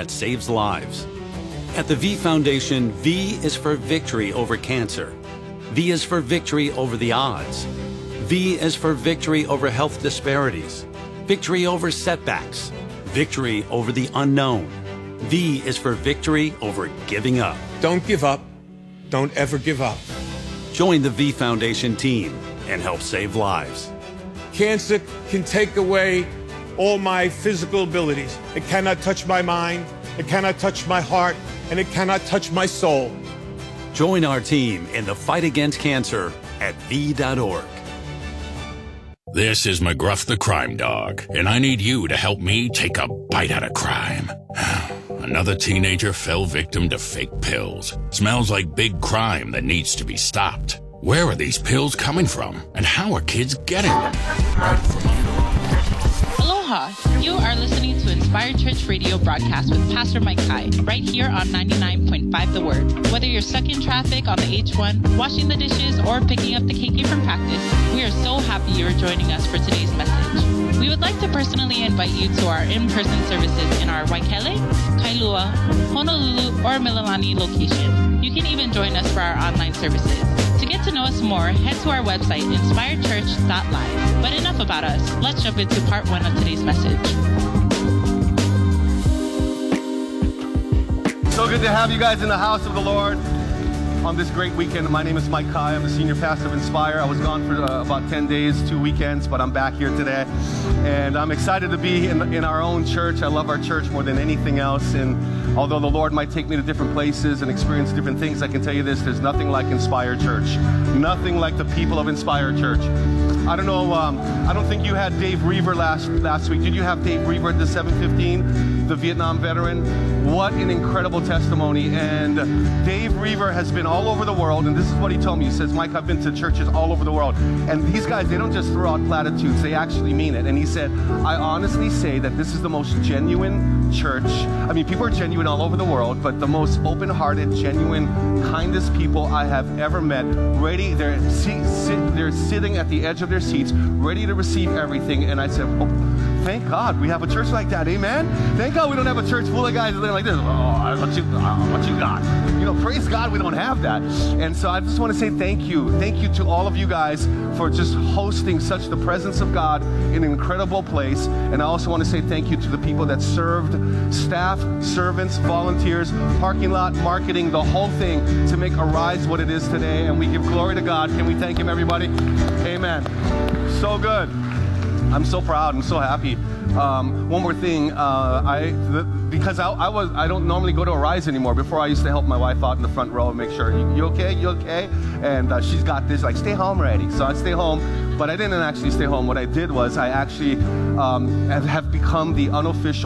that saves lives. At the V Foundation, V is for victory over cancer. V is for victory over the odds. V is for victory over health disparities, victory over setbacks, victory over the unknown. V is for victory over giving up. Don't give up. Don't ever give up. Join the V Foundation team and help save lives. Cancer can take away all my physical abilities. It cannot touch my mind, it cannot touch my heart, and it cannot touch my soul. Join our team in the fight against cancer at V.org. This is McGruff the Crime Dog, and I need you to help me take a bite out of crime. Another teenager fell victim to fake pills. Smells like big crime that needs to be stopped. Where are these pills coming from, and how are kids getting them? Aloha! You are listening to Inspired Church Radio broadcast with Pastor Mike Kai, right here on 99.5 The Word. Whether you're stuck in traffic on the H1, washing the dishes, or picking up the KK from practice, we are so happy you are joining us for today's message. We would like to personally invite you to our in-person services in our Waikele, Kailua, Honolulu, or Mililani location. You can even join us for our online services. To get to know us more, head to our website, inspiredchurch.live. But enough about us. Let's jump into part 1 of today's message. So good to have you guys in the house of the Lord on this great weekend. My name is Mike Kai. I'm the senior pastor of Inspire. I was gone for about 10 days, 2 weekends, but I'm back here today. And I'm excited to be in our own church. I love our church more than anything else. And although the Lord might take me to different places and experience different things, I can tell you this, there's nothing like Inspire Church. Nothing like the people of Inspire Church. I don't know, I don't think you had Dave Reaver last week. Did you have Dave Reaver at the 715, the Vietnam veteran? What an incredible testimony. And Dave Reaver has been all over the world, and this is what he told me. He says, Mike, I've been to churches all over the world. And these guys, they don't just throw out platitudes, they actually mean it. And he said, I honestly say that this is the most genuine church. I mean, people are genuine all over the world, but the most open-hearted, genuine, kindest people I have ever met. Ready, they're sitting at the edge of their seats, ready to receive everything. And I said, oh, thank God we have a church like that, amen? Thank God we don't have a church full of guys living like this. Oh, what you got? You know, praise God we don't have that. And so I just want to say thank you. Thank you to all of you guys for just hosting such the presence of God in an incredible place. And I also want to say thank you to the people that served, staff, servants, volunteers, parking lot, marketing, the whole thing to make Arise what it is today. And we give glory to God. Can we thank Him, everybody? Amen. So good. I'm so proud. I'm so happy. One more thing. Because I don't normally go to Arise anymore. Before I used to help my wife out in the front row and make sure, you okay? You okay? And she's got this, like, stay home already. So I stay home. But I didn't actually stay home. What I did was I actually have become the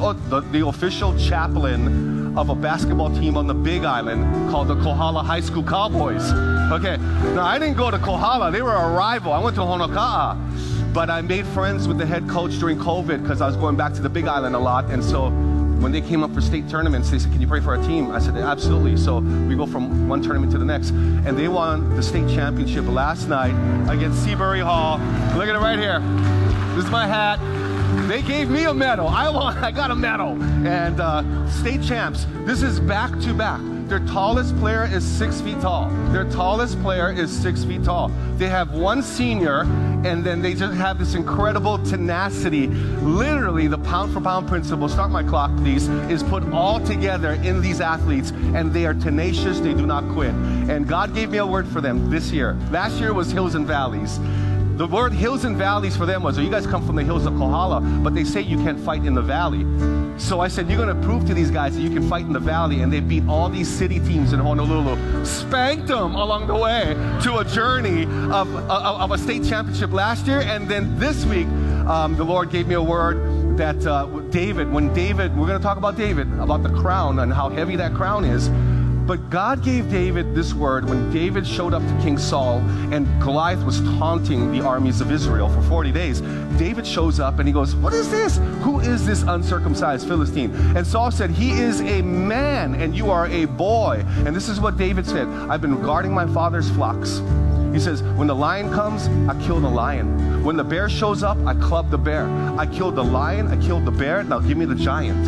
official chaplain of a basketball team on the Big Island called the Kohala High School Cowboys. Okay. Now, I didn't go to Kohala. They were a rival. I went to Honoka'a. But I made friends with the head coach during COVID because I was going back to the Big Island a lot. And so when they came up for state tournaments, they said, can you pray for our team? I said, absolutely. So we go from one tournament to the next. And they won the state championship last night against Seabury Hall. Look at it right here. This is my hat. They gave me a medal. I got a medal. And state champs. This is back to back. Their tallest player is 6 feet tall. Their tallest player is 6 feet tall. They have one senior, and then they just have this incredible tenacity. Literally, the pound-for-pound principle, start my clock, please, is put all together in these athletes, and they are tenacious. They do not quit. And God gave me a word for them this year. Last year was hills and valleys. The word hills and valleys for them was, you guys come from the hills of Kohala, but they say you can't fight in the valley. So I said, you're going to prove to these guys that you can fight in the valley. And they beat all these city teams in Honolulu, spanked them along the way to a journey of a state championship last year. And then this week, the Lord gave me a word that we're going to talk about David, about the crown and how heavy that crown is. But God gave David this word when David showed up to King Saul and Goliath was taunting the armies of Israel for 40 days. David shows up and he goes, what is this? Who is this uncircumcised Philistine? And Saul said, he is a man and you are a boy. And this is what David said, I've been guarding my father's flocks. He says, when the lion comes, I kill the lion. When the bear shows up, I club the bear. I killed the lion, I killed the bear, now give me the giant.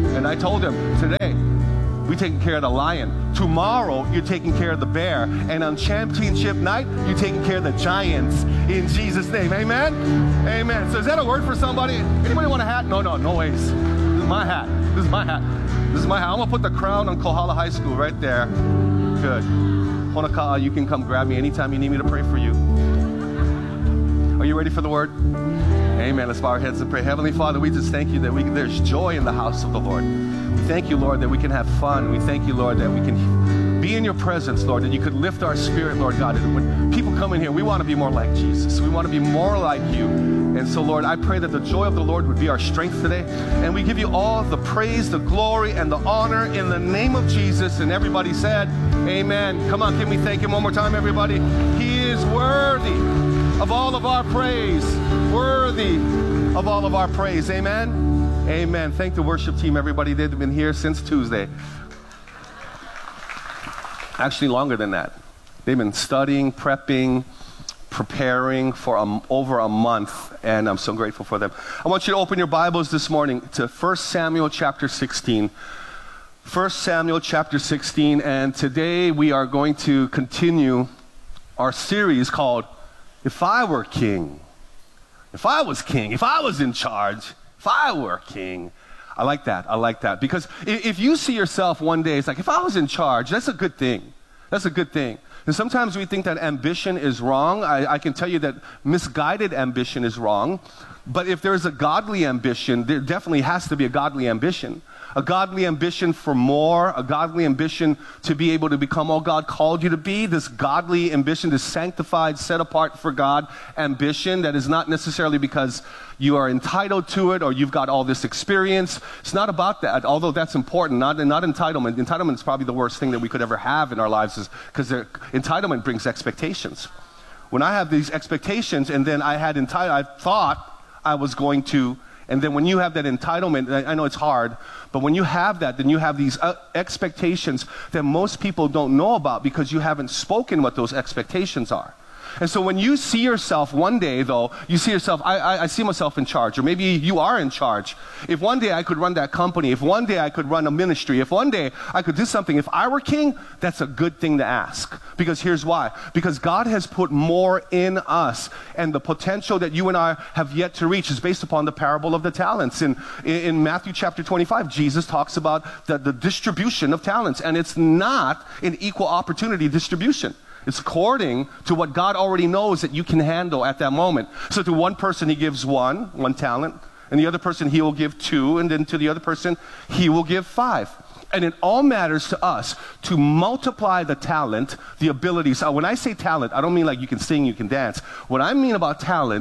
And I told him, today, we're taking care of the lion. Tomorrow, you're taking care of the bear. And on championship night, you're taking care of the giants in Jesus' name. Amen? Amen. So is that a word for somebody? Anybody want a hat? No ways. This is my hat. This is my hat. This is my hat. I'm going to put the crown on Kohala High School right there. Good. Honaka'a, you can come grab me anytime you need me to pray for you. Are you ready for the word? Amen. Let's bow our heads and pray. Heavenly Father, we just thank you that there's joy in the house of the Lord. We thank you, Lord, that we can have fun. We thank you, Lord, that we can be in your presence, Lord, that you could lift our spirit, Lord God. And when people come in here, we want to be more like Jesus. We want to be more like you. And so, Lord, I pray that the joy of the Lord would be our strength today. And we give you all the praise, the glory, and the honor in the name of Jesus. And everybody said, amen. Come on, can we thank him one more time, everybody? He is worthy of all of our praise. Worthy of all of our praise. Amen. Amen. Thank the worship team, everybody. They've been here since Tuesday. Actually, longer than that. They've been studying, prepping, preparing for over a month, and I'm so grateful for them. I want you to open your Bibles this morning to 1 Samuel chapter 16. 1 Samuel chapter 16, and today we are going to continue our series called If I Were King. If I was king, if I was in charge, if I were king. I like that. Because if you see yourself one day, it's like, if I was in charge, that's a good thing. That's a good thing. And sometimes we think that ambition is wrong. I can tell you that misguided ambition is wrong. But if there's a godly ambition, there definitely has to be a godly ambition. A godly ambition for more, a godly ambition to be able to become all God called you to be, this godly ambition, this sanctified, set apart for God ambition that is not necessarily because you are entitled to it or you've got all this experience. It's not about that, although that's important, not entitlement. Entitlement is probably the worst thing that we could ever have in our lives because entitlement brings expectations. When I have these expectations and then I thought I was going to, and then when you have that entitlement, I know it's hard, but when you have that, then you have these expectations that most people don't know about because you haven't spoken what those expectations are. And so when you see yourself one day, though, you see yourself, I see myself in charge, or maybe you are in charge. If one day I could run that company, if one day I could run a ministry, if one day I could do something, if I were king, that's a good thing to ask. Because here's why. Because God has put more in us, and the potential that you and I have yet to reach is based upon the parable of the talents. In Matthew chapter 25, Jesus talks about the distribution of talents, and it's not an equal opportunity distribution. It's according to what God already knows that you can handle at that moment. So to one person, he gives one talent, and the other person, he will give 2, and then to the other person, he will give 5. And it all matters to us to multiply the talent, the abilities. When I say talent, I don't mean like you can sing, you can dance. What I mean about talent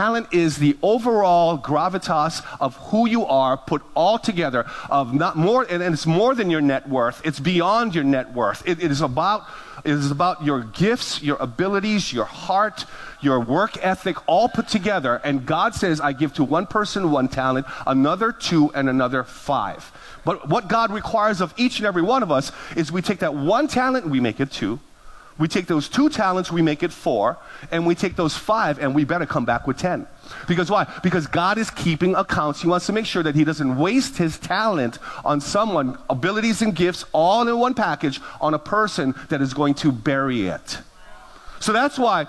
is the overall gravitas of who you are put all together, of not more, and it's more than your net worth. It's beyond your net worth. It is about your gifts, your abilities, your heart, your work ethic, all put together. And God says, I give to one person 1 talent, another 2, and another 5. But what God requires of each and every one of us is we take that 1 talent and we make it 2. We take those 2 talents, we make it 4. And we take those 5 and we better come back with 10. Because why? Because God is keeping accounts. He wants to make sure that he doesn't waste his talent on someone, abilities and gifts, all in one package, on a person that is going to bury it. So that's why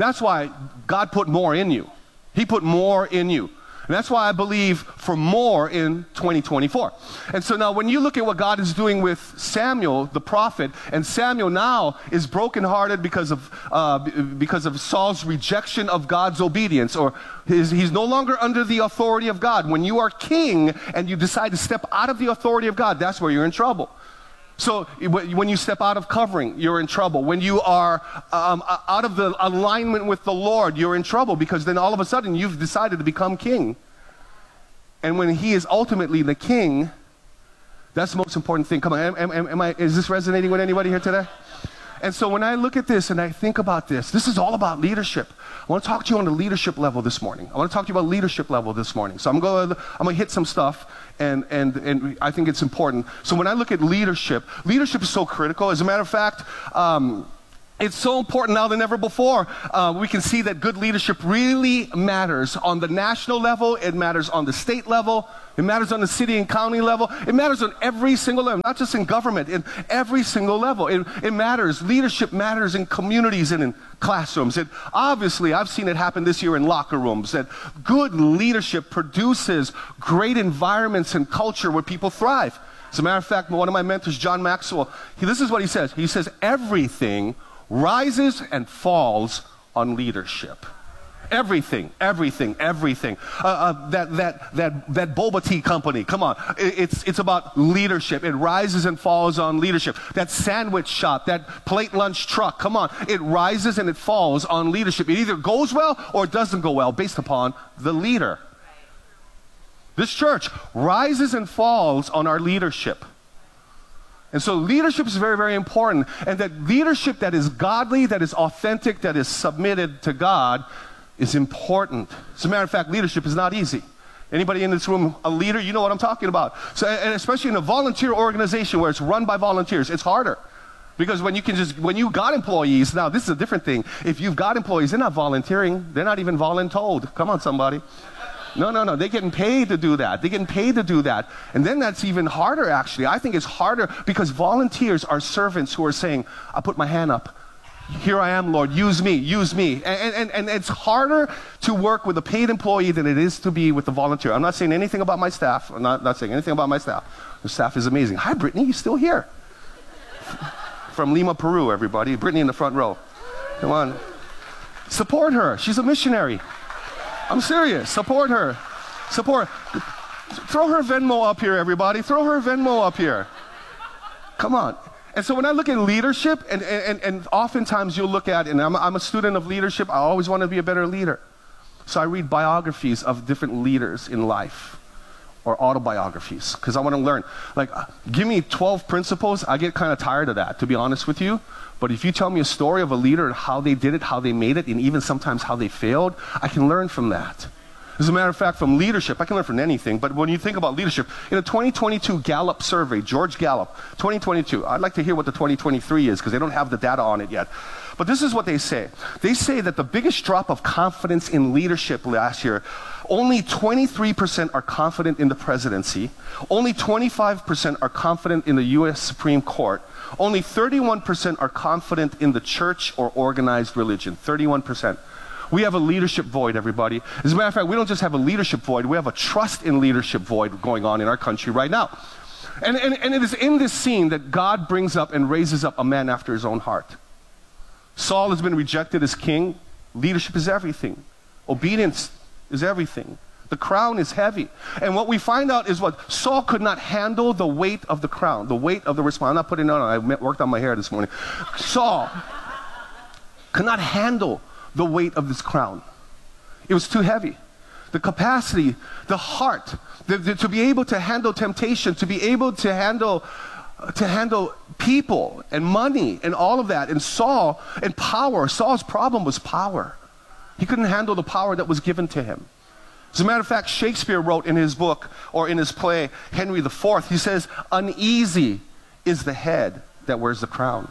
God put more in you. He put more in you. And that's why I believe for more in 2024. And so now when you look at what God is doing with Samuel, the prophet, and Samuel now is brokenhearted because of Saul's rejection of God's obedience, or he's no longer under the authority of God. When you are king and you decide to step out of the authority of God, that's where you're in trouble. So when you step out of covering, you're in trouble. When you are out of the alignment with the Lord, you're in trouble, because then all of a sudden you've decided to become king. And when he is ultimately the king, that's the most important thing. Come on, is this resonating with anybody here today? And so when I look at this and I think about this is all about leadership. I want to talk to you on the leadership level this morning. I want to talk to you about leadership level this morning. So I'm going to hit some stuff, and I think it's important. So when I look at leadership is so critical. As a matter of fact, It's so important now than ever before. We can see that good leadership really matters on the national level. It matters on the state level. It matters on the city and county level. It matters on every single level, not just in government, in every single level. It matters. Leadership matters in communities and in classrooms. And obviously, I've seen it happen this year in locker rooms, that good leadership produces great environments and culture where people thrive. As a matter of fact, one of my mentors, John Maxwell, this is what he says. He says, everything rises and falls on leadership. Everything. That boba tea company, come on. It's about leadership. It rises and falls on leadership. That sandwich shop, that plate lunch truck, come on. It rises and it falls on leadership. It either goes well or it doesn't go well based upon the leader. This church rises and falls on our leadership. And so leadership is very, very important. And that leadership that is godly, that is authentic, that is submitted to God is important. As a matter of fact, leadership is not easy. Anybody in this room a leader, you know what I'm talking about. So, and especially in a volunteer organization where it's run by volunteers, it's harder. Because when you got employees, now this is a different thing. If you've got employees, they're not volunteering. They're not even voluntold. Come on, somebody. No. They're getting paid to do that. And then that's even harder, actually. I think it's harder because volunteers are servants who are saying, I put my hand up. Here I am, Lord. Use me. And it's harder to work with a paid employee than it is to be with a volunteer. I'm not saying anything about my staff. I'm not saying anything about my staff. The staff is amazing. Hi, Brittany. You still here? From Lima, Peru, everybody. Brittany in the front row. Come on. Support her. She's a missionary. I'm serious. Support her. Throw her Venmo up here, everybody. Throw her Venmo up here. Come on. And so when I look at leadership, and oftentimes you'll look at, and I'm a student of leadership, I always want to be a better leader. So I read biographies of different leaders in life, or autobiographies, because I want to learn. Like, give me 12 principles, I get kind of tired of that, to be honest with you. But if you tell me a story of a leader and how they did it, how they made it, and even sometimes how they failed, I can learn from that. As a matter of fact, from leadership, I can learn from anything, but when you think about leadership, in a 2022 Gallup survey, George Gallup, 2022, I'd like to hear what the 2023 is, because they don't have the data on it yet. But this is what they say. They say that the biggest drop of confidence in leadership last year, only 23% are confident in the presidency, only 25% are confident in the U.S. Supreme Court, only 31% are confident in the church or organized religion, 31%. We have a leadership void, everybody. As a matter of fact, we don't just have a leadership void, we have a trust in leadership void going on in our country right now. And it is in this scene that God brings up and raises up a man after his own heart. Saul has been rejected as king. Leadership is everything. Obedience is everything. The crown is heavy. And what we find out is what Saul could not handle the weight of the crown, the weight of the responsibility. I'm not putting it on. I worked on my hair this morning. Saul could not handle the weight of this crown. It was too heavy. The capacity, the heart, to be able to handle temptation, to be able to handle people and money and all of that. And Saul, and power. Saul's problem was power. He couldn't handle the power that was given to him. As a matter of fact, Shakespeare wrote in his book, or in his play, Henry IV, he says, uneasy is the head that wears the crown.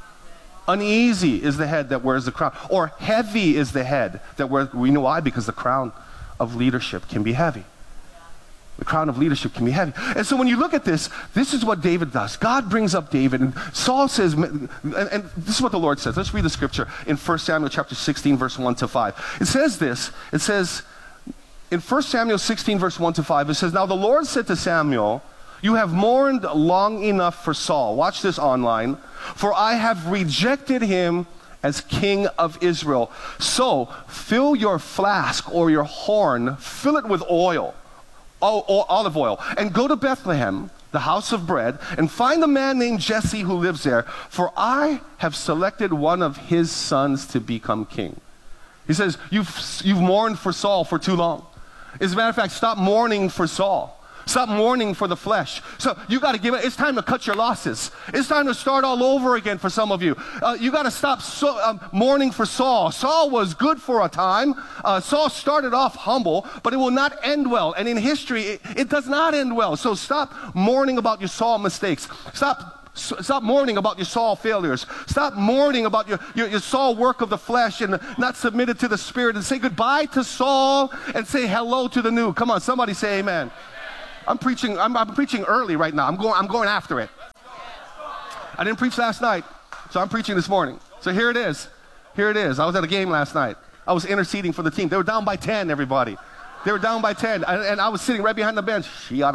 Uneasy is the head that wears the crown. Or heavy is the head that wears, we know why, because the crown of leadership can be heavy. The crown of leadership can be heavy. And so when you look at this, this is what David does. God brings up David, and Saul says, and this is what the Lord says. Let's read the scripture in 1 Samuel chapter 16, verse 1 to 5. It says this, it says, in 1 Samuel 16, verse 1 to 5, it says, now the Lord said to Samuel, you have mourned long enough for Saul. Watch this online. For I have rejected him as king of Israel. So fill your flask or your horn, fill it with oil, olive oil, and go to Bethlehem, the house of bread, and find a man named Jesse who lives there, for I have selected one of his sons to become king. He says, you've mourned for Saul for too long. As a matter of fact, stop mourning for Saul. Stop mourning for the flesh. So you got to give it. It's time to cut your losses. It's time to start all over again for some of you. You got to stop mourning for Saul. Saul was good for a time. Saul started off humble, but it will not end well. And in history, it does not end well. So stop mourning about your Saul mistakes. Stop Stop mourning about your Saul failures. Stop mourning about your Saul work of the flesh and not submitted to the Spirit, and say goodbye to Saul and say hello to the new. Come on, somebody say amen. I'm preaching early right now. I'm going after it. I didn't preach last night, so I'm preaching this morning. So here it is. Here it is. I was at a game last night. I was interceding for the team. They were down by 10, everybody. They were down by 10, and I was sitting right behind the bench.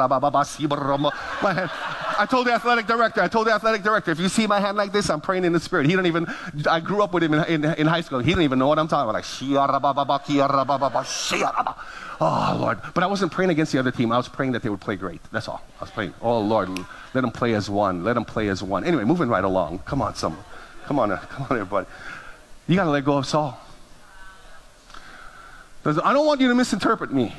I told the athletic director, if you see my hand like this, I'm praying in the Spirit. I grew up with him in high school. He didn't even know what I'm talking about. Oh, Lord. But I wasn't praying against the other team. I was praying that they would play great. That's all. I was praying, oh, Lord, let them play as one. Let them play as one. Anyway, moving right along. Come on, someone. Come on, everybody. You got to let go of Saul. I don't want you to misinterpret me.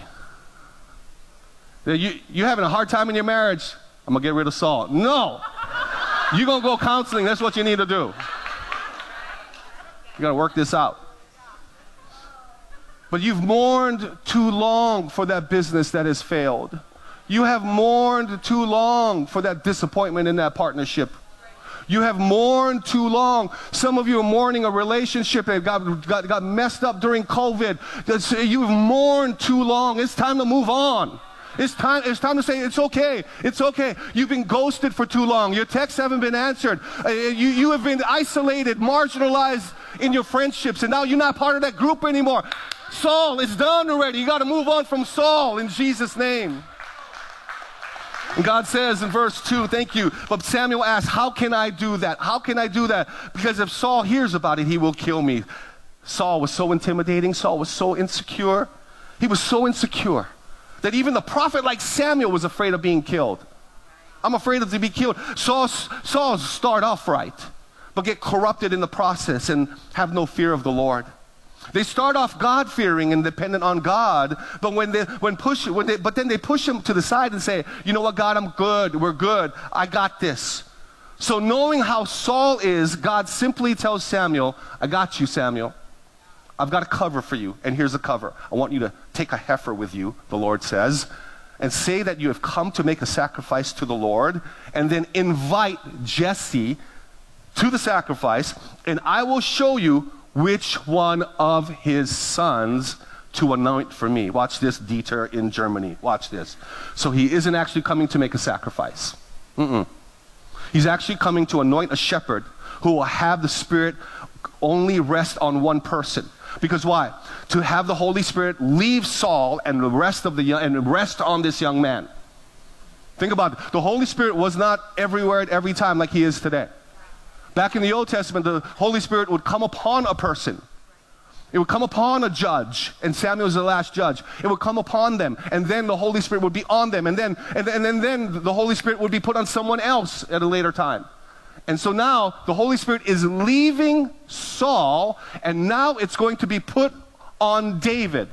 You having a hard time in your marriage, I'm going to get rid of Saul. No. You're going to go counseling. That's what you need to do. You got to work this out. But you've mourned too long for that business that has failed. You have mourned too long for that disappointment in that partnership. You have mourned too long. Some of you are mourning a relationship that got messed up during COVID. You've mourned too long. It's time to move on. It's time to say, it's okay. It's okay. You've been ghosted for too long. Your texts haven't been answered. You have been isolated, marginalized in your friendships, and now you're not part of that group anymore. Saul, it's done already. You got to move on from Saul in Jesus' name. And God says in verse 2, thank you. But Samuel asked, how can I do that? How can I do that? Because if Saul hears about it, he will kill me. Saul was so intimidating. Saul was so insecure. He was so insecure that even the prophet like Samuel was afraid of being killed. I'm afraid of to be killed. Saul start off right, but get corrupted in the process and have no fear of the Lord. They start off God-fearing and dependent on God, but then they push him to the side and say, you know what, God, I'm good. We're good. I got this. So knowing how Saul is, God simply tells Samuel, I got you, Samuel. I've got a cover for you, and here's a cover. I want you to take a heifer with you, the Lord says, and say that you have come to make a sacrifice to the Lord, and then invite Jesse to the sacrifice, and I will show you which one of his sons to anoint for me. Watch this, Dieter in Germany. Watch this. So he isn't actually coming to make a sacrifice. He's actually coming to anoint a shepherd who will have the Spirit only rest on one person. Because why? To have the Holy Spirit leave Saul and rest on this young man. Think about it. The Holy Spirit was not everywhere at every time like he is today. Back in the Old Testament, the Holy Spirit would come upon a person. It would come upon a judge, and Samuel was the last judge. It would come upon them, and then the Holy Spirit would be on them, and then the Holy Spirit would be put on someone else at a later time. And so now the Holy Spirit is leaving Saul, and now it's going to be put on David.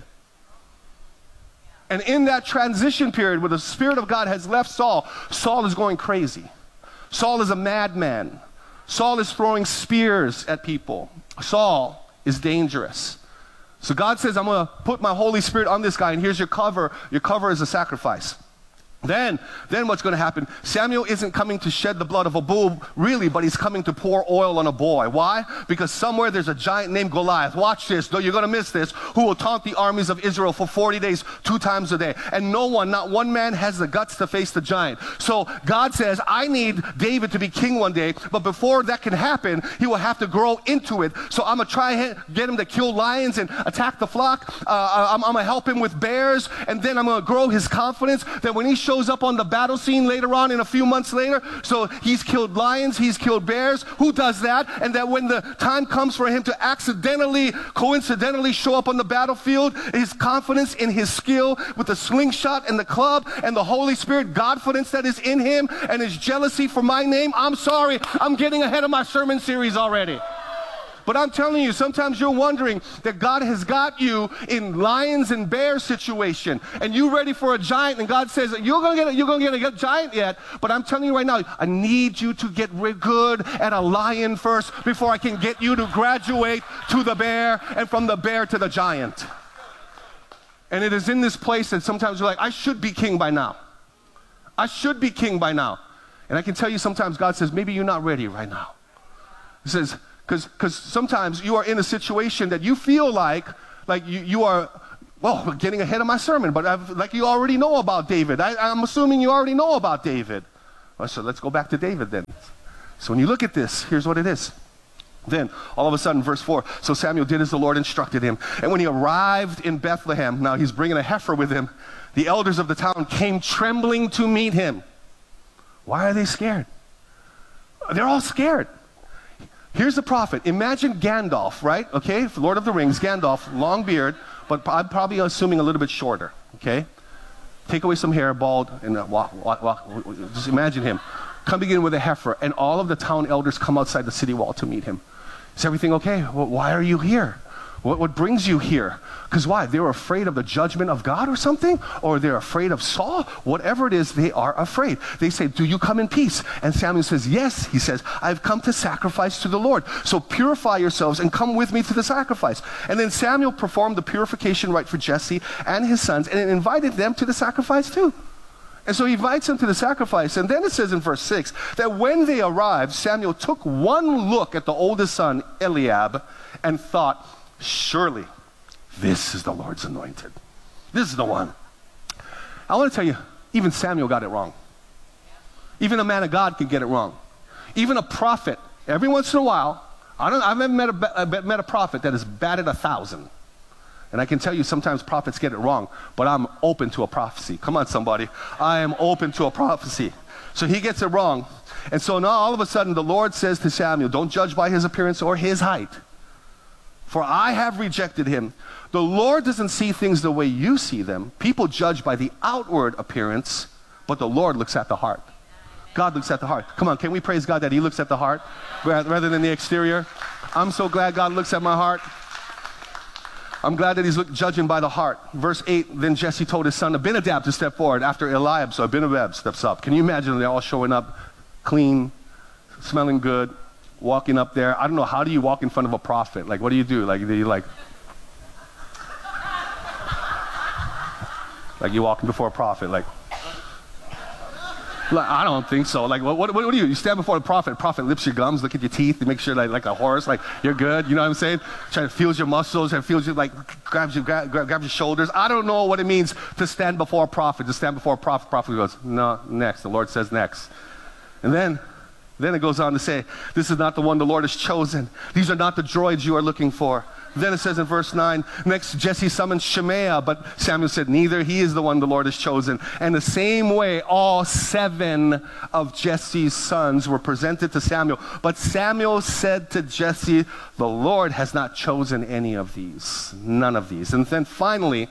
And in that transition period where the Spirit of God has left Saul, Saul is going crazy. Saul is a madman. Saul is throwing spears at people. Saul is dangerous. So God says, I'm going to put my Holy Spirit on this guy, and here's your cover. Your cover is a sacrifice. Then what's going to happen? Samuel isn't coming to shed the blood of a bull, really, but he's coming to pour oil on a boy. Why? Because somewhere there's a giant named Goliath. Watch this, though you're going to miss this, who will taunt the armies of Israel for 40 days, 2 times a day. And not one man has the guts to face the giant. So God says, I need David to be king one day, but before that can happen, he will have to grow into it. So I'm going to try to get him to kill lions and attack the flock. I'm going to help him with bears, and then I'm going to grow his confidence that when he shows up on the battle scene later on in a few months later, so he's killed lions, he's killed bears, who does that? And that when the time comes for him to coincidentally show up on the battlefield, his confidence in his skill with the slingshot and the club and the Holy Spirit Godfidence that is in him and his jealousy for my name, I'm sorry, I'm getting ahead of my sermon series already. But I'm telling you, sometimes you're wondering that God has got you in lions and bears situation, and you're ready for a giant, and God says, you're going to get a giant yet, but I'm telling you right now, I need you to get good at a lion first before I can get you to graduate to the bear, and from the bear to the giant. And it is in this place that sometimes you're like, I should be king by now. I should be king by now. And I can tell you sometimes God says, maybe you're not ready right now. He says, because sometimes you are in a situation that you feel like you are, well, getting ahead of my sermon, but like you already know about David. I'm assuming you already know about David. Well, so let's go back to David then. So when you look at this, here's what it is. Then, all of a sudden, verse 4, so Samuel did as the Lord instructed him. And when he arrived in Bethlehem, now he's bringing a heifer with him, the elders of the town came trembling to meet him. Why are they scared? They're all scared. Here's the prophet. Imagine Gandalf, right? Okay, Lord of the Rings, Gandalf, long beard, but I'm probably assuming a little bit shorter, okay? Take away some hair, bald, and walk. Just imagine him. Coming in with a heifer, and all of the town elders come outside the city wall to meet him. Is everything okay? Well, why are you here? What brings you here? Because why? They were afraid of the judgment of God or something? Or they're afraid of Saul? Whatever it is, they are afraid. They say, do you come in peace? And Samuel says, yes. He says, I've come to sacrifice to the Lord. So purify yourselves and come with me to the sacrifice. And then Samuel performed the purification rite for Jesse and his sons and invited them to the sacrifice too. And so he invites them to the sacrifice. And then it says in verse 6 that when they arrived, Samuel took one look at the oldest son, Eliab, and thought, surely this is the Lord's anointed. This is the one. I want to tell you, even Samuel got it wrong. Even a man of God can get it wrong. Even a prophet, every once in a while, I've never met a prophet that has batted 1,000. And I can tell you sometimes prophets get it wrong, but I'm open to a prophecy. Come on, somebody. I am open to a prophecy. So he gets it wrong. And so now all of a sudden the Lord says to Samuel, don't judge by his appearance or his height, for I have rejected him. The Lord doesn't see things the way you see them. People judge by the outward appearance, but the Lord looks at the heart. God looks at the heart. Come on, can we praise God that he looks at the heart rather than the exterior? I'm so glad God looks at my heart. I'm glad that he's judging by the heart. Verse 8, then Jesse told his son Abinadab to step forward after Eliab. So Abinadab steps up. Can you imagine they're all showing up clean, smelling good, walking up there? I don't know, how do you walk in front of a prophet? Like, what do you do? Like, you walking before a prophet, like I don't think so. Like, what do you? You stand before the prophet lips your gums, look at your teeth, to make sure like a horse, like you're good. You know what I'm saying? Trying to feel your muscles, and feels you, like grabs your shoulders. I don't know what it means to stand before a prophet. To stand before a prophet, prophet goes, no, next. The Lord says next. And then it goes on to say, this is not the one the Lord has chosen. These are not the droids you are looking for. Then it says in verse 9, next Jesse summoned Shemaiah, but Samuel said, neither he is the one the Lord has chosen. And the same way, all 7 of Jesse's sons were presented to Samuel. But Samuel said to Jesse, the Lord has not chosen any of these, none of these. And then finally,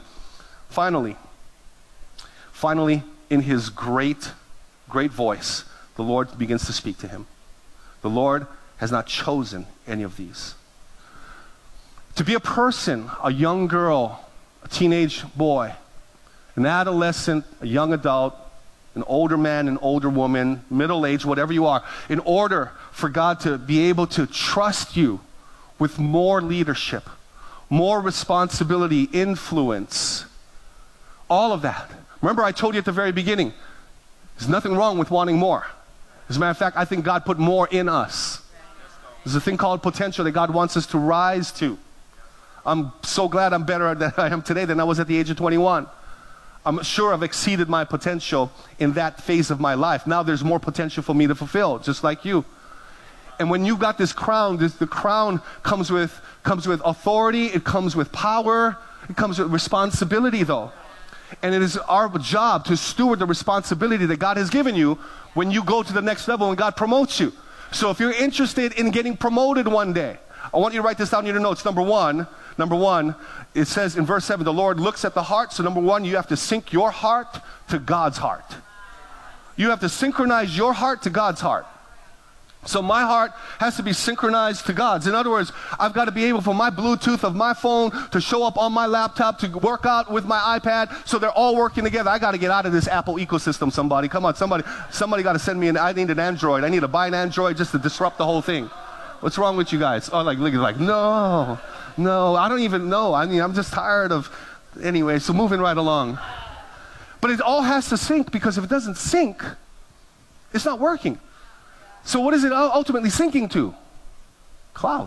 in his great voice, the Lord begins to speak to him. The Lord has not chosen any of these. To be a person, a young girl, a teenage boy, an adolescent, a young adult, an older man, an older woman, middle age, whatever you are, in order for God to be able to trust you with more leadership, more responsibility, influence, all of that. Remember, I told you at the very beginning, there's nothing wrong with wanting more. As a matter of fact, I think God put more in us. There's a thing called potential that God wants us to rise to. I'm so glad I'm better than I am today than I was at the age of 21. I'm sure I've exceeded my potential in that phase of my life. Now there's more potential for me to fulfill, just like you. And when you got this crown, the crown comes with authority, it comes with power, it comes with responsibility though. And it is our job to steward the responsibility that God has given you when you go to the next level and God promotes you. So if you're interested in getting promoted one day, I want you to write this down in your notes. Number one, it says in verse 7, the Lord looks at the heart. So number one, you have to sync your heart to God's heart. You have to synchronize your heart to God's heart. So my heart has to be synchronized to God's. In other words, I've got to be able for my Bluetooth of my phone to show up on my laptop, to work out with my iPad, so they're all working together. I got to get out of this Apple ecosystem, somebody. Come on, somebody got to send me I need an Android. I need to buy an Android just to disrupt the whole thing. What's wrong with you guys? Oh, like no, I don't even know. I mean, I'm just tired of, anyway, so moving right along. But it all has to sync, because if it doesn't sync, It's not working. So what is it ultimately sinking to? Cloud.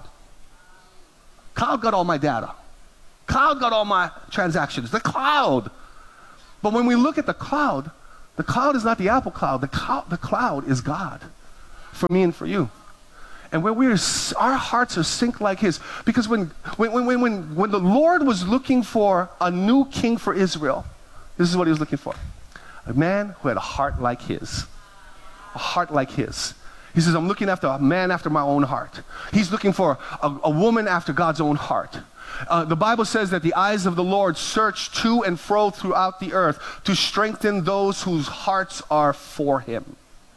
Cloud got all my data. Cloud got all my transactions. The cloud. But when we look at the cloud is not the Apple cloud. The cloud is God for me and for you. And when our hearts are synced like His, because when the Lord was looking for a new king for Israel, this is what He was looking for. A man who had a heart like His. A heart like His. He says, I'm looking after a man after my own heart. He's looking for a woman after God's own heart. The Bible says that the eyes of the Lord search to and fro throughout the earth to strengthen those whose hearts are for Him.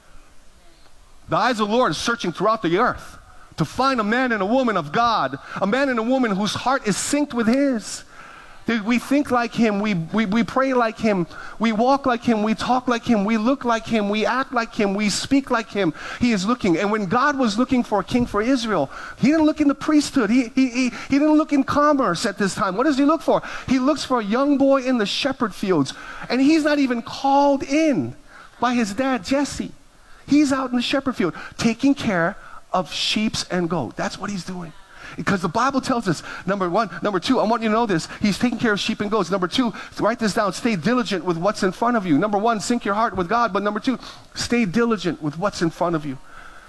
The eyes of the Lord are searching throughout the earth to find a man and a woman of God, a man and a woman whose heart is synced with His. We think like Him, we pray like Him, we walk like Him, we talk like Him, we look like Him, we act like Him, we speak like Him. He is looking. And when God was looking for a king for Israel, He didn't look in the priesthood. He didn't look in commerce at this time. What does He look for? He looks for a young boy in the shepherd fields. And he's not even called in by his dad, Jesse. He's out in the shepherd field taking care of sheep and goat. That's what he's doing. Because the Bible tells us, number one. Number two, I want you to know this. He's taking care of sheep and goats. Number two, write this down. Stay diligent with what's in front of you. Number one, sync your heart with God. But number two, stay diligent with what's in front of you.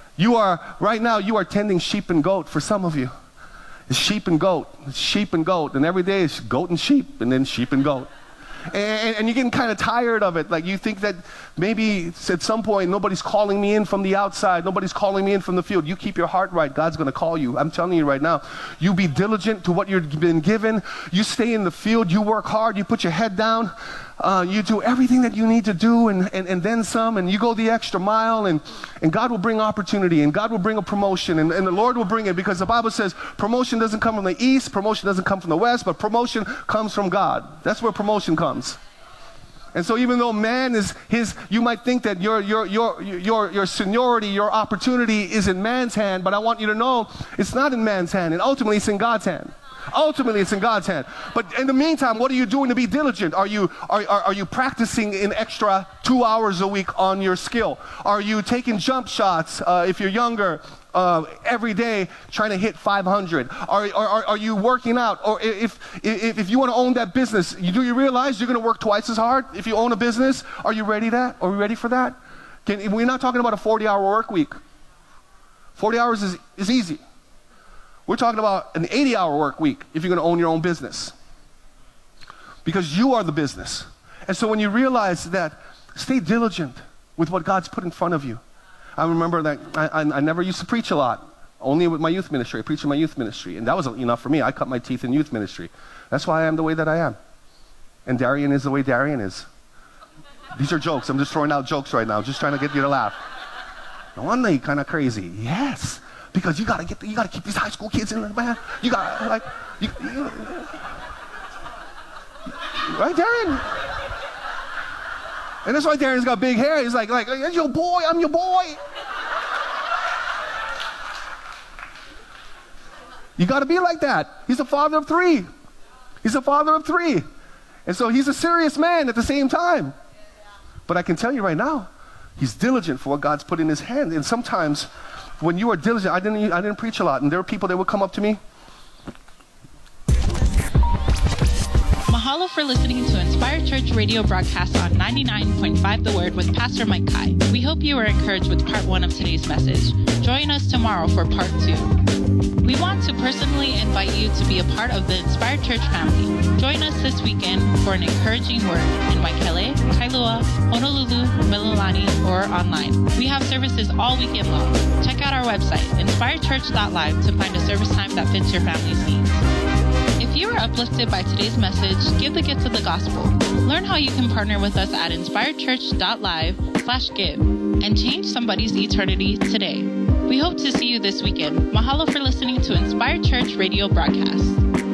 Right now, you are tending sheep and goat for some of you. It's sheep and goat. It's sheep and goat. And every day it's goat and sheep and then sheep and goat. And you're getting kind of tired of it. Like you think that maybe at some point nobody's calling me in from the outside. Nobody's calling me in from the field. You keep your heart right. God's going to call you. I'm telling you right now. You be diligent to what you've been given. You stay in the field. You work hard. You put your head down. You do everything that you need to do and then some. And you go the extra mile. And God will bring opportunity. And God will bring a promotion. And the Lord will bring it. Because the Bible says promotion doesn't come from the east. Promotion doesn't come from the west. But promotion comes from God. That's where promotion comes. And so even though man is you might think that your seniority, your opportunity is in man's hand, but I want you to know it's not in man's hand, and ultimately it's in God's hand. Ultimately it's in God's hand. But in the meantime, what are you doing to be diligent? Are you practicing an extra 2 hours a week on your skill? Are you taking jump shots if you're younger? Every day trying to hit 500? Are you working out? Or if you want to own that business, do you realize you're going to work twice as hard if you own a business? Are you ready for that? Are we ready for that? We're not talking about a 40-hour work week. 40 hours is easy. We're talking about an 80-hour work week if you're going to own your own business. Because you are the business. And so when you realize that, stay diligent with what God's put in front of you. I remember that I never used to preach a lot, only with my youth ministry. I preached in my youth ministry, and that was enough for me. I cut my teeth in youth ministry. That's why I am the way that I am. And Darian is the way Darian is. These are jokes. I'm just throwing out jokes right now, just trying to get you to laugh. No wonder you're kind of crazy. Yes, because you gotta keep these high school kids in there, man. You gotta right, Darian? And that's why Darian's got big hair. He's like, that's your boy, I'm your boy. You got to be like that. He's a father of three. He's a father of three. And so he's a serious man at the same time. But I can tell you right now, he's diligent for what God's put in his hand. And sometimes when you are diligent, I didn't preach a lot. And there were people that would come up to me. Mahalo for listening to Inspire Church radio broadcast on 99.5 The Word with Pastor Mike Kai. We hope you were encouraged with part 1 of today's message. Join us tomorrow for part 2. We want to personally invite you to be a part of the Inspire Church family. Join us this weekend for an encouraging word in Waikele, Kailua, Honolulu, Mililani, or online. We have services all weekend long. Check out our website, inspirechurch.live, to find a service time that fits your family's needs. If you were uplifted by today's message, give the gift of the gospel. Learn how you can partner with us at inspirechurch.live/give and change somebody's eternity today. We hope to see you this weekend. Mahalo for listening to Inspire Church radio broadcast.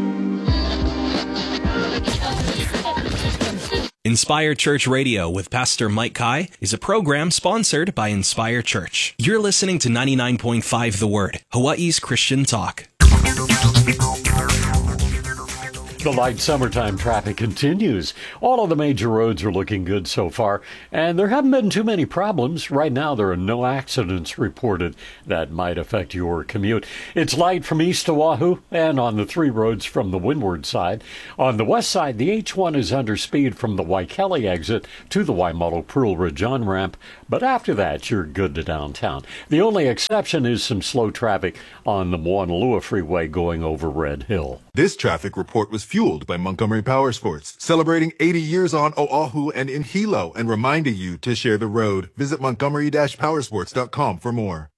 Inspire Church Radio with Pastor Mike Kai is a program sponsored by Inspire Church. You're listening to 99.5 The Word, Hawaii's Christian talk. The light summertime traffic continues. All of the major roads are looking good so far, and there haven't been too many problems. Right now, there are no accidents reported that might affect your commute. It's light from east to Wahoo and on the 3 roads from the windward side. On the west side, the H1 is under speed from the Waikele exit to the Waimalu-Pearl Ridge on-ramp, but after that, you're good to downtown. The only exception is some slow traffic on the Moanalua Freeway going over Red Hill. This traffic report was fueled by Montgomery Power Sports, celebrating 80 years on Oahu and in Hilo and reminding you to share the road. Visit montgomery-powersports.com for more.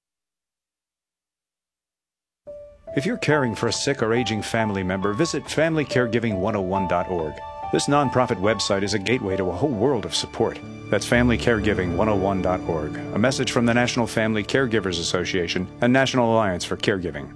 If you're caring for a sick or aging family member, visit FamilyCaregiving101.org. This nonprofit website is a gateway to a whole world of support. That's FamilyCaregiving101.org, a message from the National Family Caregivers Association and National Alliance for Caregiving.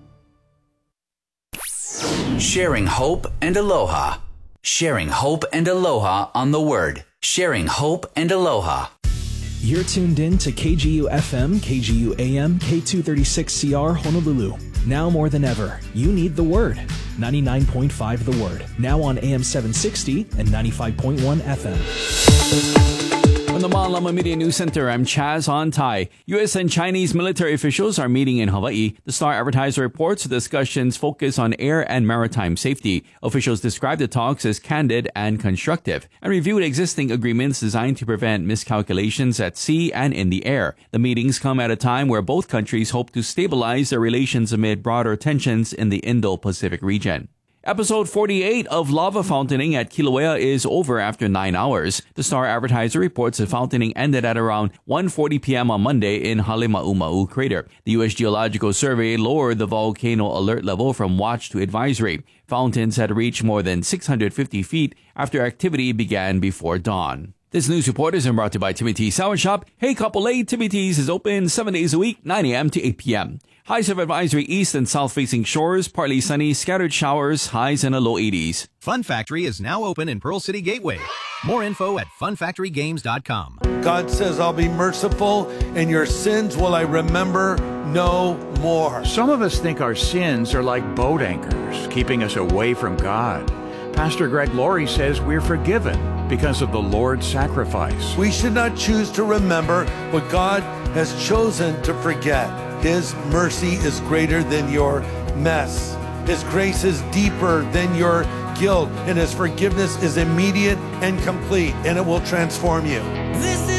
Sharing hope and aloha. Sharing hope and aloha on the Word. Sharing hope and aloha. You're tuned in to KGU FM, KGU AM, K236CR Honolulu. Now more than ever, you need the Word. 99.5 The Word. Now on AM 760 and 95.1 FM. From the Malama Media News Center, I'm Chaz On-Tai. U.S. and Chinese military officials are meeting in Hawaii. The Star Advertiser reports the discussions focus on air and maritime safety. Officials described the talks as candid and constructive and reviewed existing agreements designed to prevent miscalculations at sea and in the air. The meetings come at a time where both countries hope to stabilize their relations amid broader tensions in the Indo-Pacific region. Episode 48 of lava fountaining at Kilauea is over after 9 hours. The Star Advertiser reports the fountaining ended at around 1:40 p.m. on Monday in Halema'uma'u crater. The U.S. Geological Survey lowered the volcano alert level from watch to advisory. Fountains had reached more than 650 feet after activity began before dawn. This news report is brought to you by Timmy T's Sour Shop. Hey Kapolei, Timmy T's is open 7 days a week, 9 a.m. to 8 p.m. Highs of advisory east and south-facing shores, partly sunny, scattered showers, highs in the low 80s. Fun Factory is now open in Pearl City Gateway. More info at funfactorygames.com. God says, I'll be merciful, and your sins will I remember no more. Some of us think our sins are like boat anchors, keeping us away from God. Pastor Greg Laurie says we're forgiven because of the Lord's sacrifice. We should not choose to remember what God has chosen to forget. His mercy is greater than your mess. His grace is deeper than your guilt, and His forgiveness is immediate and complete, and it will transform you.